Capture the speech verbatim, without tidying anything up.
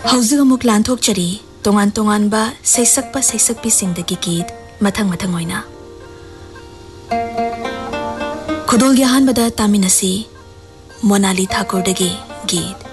हौजिक अमुक लांथोकचरी तोंगान तोंगानबा सैसक्पा सैसक्पीसिंगदगी गीत मथंग मथंग ओइना खुदोलगी अहानबदा तामिनसी मोनाली ठाकुरदगी गीत